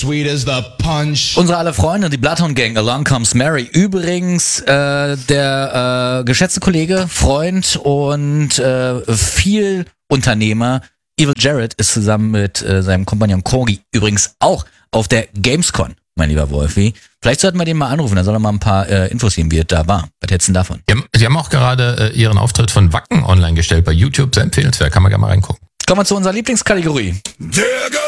sweet as the punch. Unsere alle Freunde, die Bloodhound Gang, Along Comes Mary. Übrigens, der geschätzte Kollege, Freund und viel Unternehmer Evil Jared ist zusammen mit seinem Kompagnon Corgi übrigens auch auf der Gamescon, mein lieber Wolfi. Vielleicht sollten wir den mal anrufen, dann soll er mal ein paar Infos geben, wie es da war. Was hältst du denn davon? Sie haben auch gerade ihren Auftritt von Wacken online gestellt bei YouTube, sehr empfehlenswert, kann man gerne mal reingucken. Kommen wir zu unserer Lieblingskategorie.